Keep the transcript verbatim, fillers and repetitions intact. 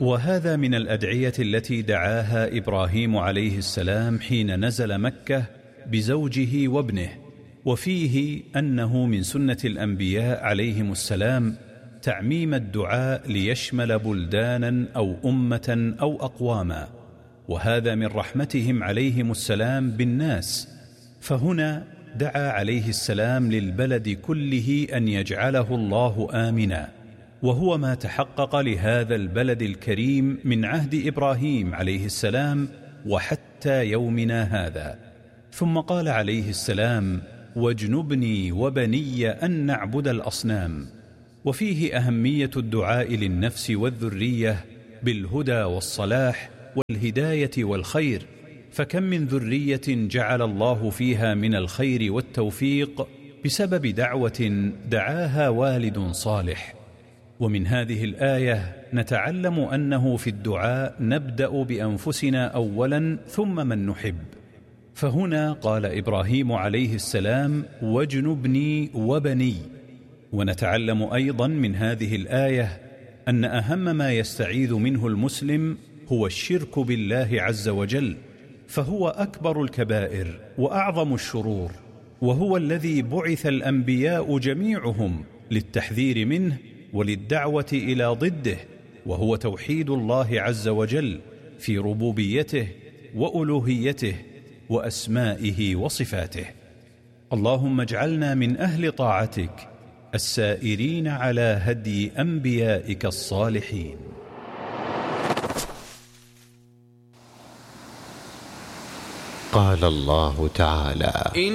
وهذا من الأدعية التي دعاها إبراهيم عليه السلام حين نزل مكة بزوجه وابنه، وفيه أنه من سنة الأنبياء عليهم السلام تعميم الدعاء ليشمل بلدانا أو أمة أو أقواما، وهذا من رحمتهم عليهم السلام بالناس. فهنا دعا عليه السلام للبلد كله أن يجعله الله آمنا، وهو ما تحقق لهذا البلد الكريم من عهد إبراهيم عليه السلام وحتى يومنا هذا. ثم قال عليه السلام: واجنبني وبني أن نعبد الأصنام. وفيه أهمية الدعاء للنفس والذرية بالهدى والصلاح والهداية والخير، فكم من ذرية جعل الله فيها من الخير والتوفيق بسبب دعوة دعاها والد صالح. ومن هذه الآية نتعلم أنه في الدعاء نبدأ بأنفسنا أولا ثم من نحب، فهنا قال إبراهيم عليه السلام: واجنبني وبني. ونتعلم أيضا من هذه الآية أن أهم ما يستعيذ منه المسلم هو الشرك بالله عز وجل، فهو أكبر الكبائر وأعظم الشرور، وهو الذي بعث الأنبياء جميعهم للتحذير منه وللدعوة إلى ضده، وهو توحيد الله عز وجل في ربوبيته وألوهيته وأسمائه وصفاته. اللهم اجعلنا من أهل طاعتك السائرين على هدي أنبيائك الصالحين. قال الله تعالى: